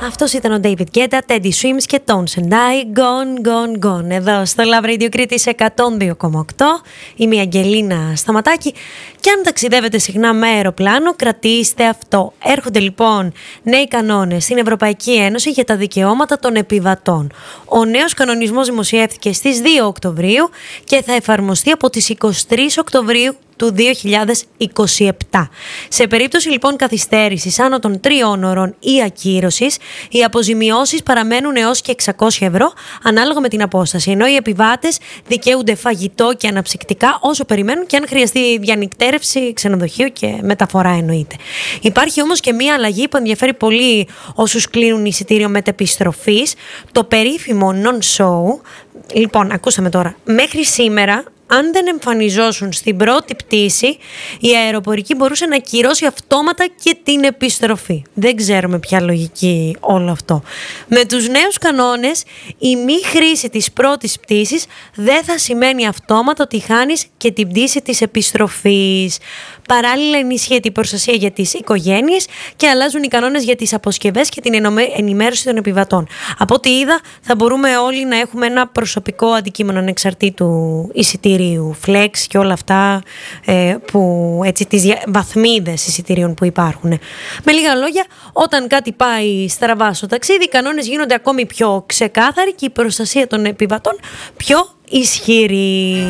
Αυτός ήταν ο David Guetta, Teddy Swims και Tones and I, Gone, Gone, Gone. Εδώ στο Love Radio Κρήτης 102,8. Είμαι η Αγγελίνα Σταματάκη και αν ταξιδεύετε συχνά με αεροπλάνο, κρατήστε αυτό. Έρχονται λοιπόν νέοι κανόνες στην Ευρωπαϊκή Ένωση για τα δικαιώματα των επιβατών. Ο νέος κανονισμός δημοσιεύθηκε στις 2 Οκτωβρίου και θα εφαρμοστεί από τις 23 Οκτωβρίου του 2027. Σε περίπτωση λοιπόν καθυστέρησης άνω των 3 ώρων ή ακύρωσης, οι αποζημιώσεις παραμένουν έως και 600 ευρώ ανάλογα με την απόσταση, ενώ οι επιβάτες δικαιούνται φαγητό και αναψυκτικά όσο περιμένουν και αν χρειαστεί διανυκτέρευση, ξενοδοχείο και μεταφορά εννοείται. Υπάρχει όμως και μία αλλαγή που ενδιαφέρει πολύ όσους κλείνουν εισιτήριο μετεπιστροφής, το περίφημο non-show. Λοιπόν, ακούσαμε τώρα, μέχρι σήμερα αν δεν εμφανιζόσουν στην πρώτη πτήση, η αεροπορική μπορούσε να ακυρώσει αυτόματα και την επιστροφή. Δεν ξέρουμε ποια λογική όλο αυτό. Με τους νέους κανόνες, η μη χρήση της πρώτης πτήσης δεν θα σημαίνει αυτόματα ότι χάνεις και την πτήση της επιστροφής. Παράλληλα ενισχύεται η προστασία για τις οικογένειες και αλλάζουν οι κανόνες για τις αποσκευές και την ενημέρωση των επιβατών. Από ό,τι είδα, θα μπορούμε όλοι να έχουμε ένα προσωπικό αντικείμενο ανεξαρτήτου εισιτηρίου, flex και όλα αυτά, που, έτσι, τις βαθμίδες εισιτηρίων που υπάρχουν. Με λίγα λόγια, όταν κάτι πάει στραβά στο ταξίδι, οι κανόνες γίνονται ακόμη πιο ξεκάθαροι και η προστασία των επιβατών πιο ισχυρή.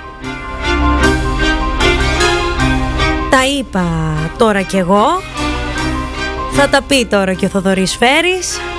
Τα είπα τώρα κι εγώ, θα τα πει τώρα και ο Θοδωρής Φέρης.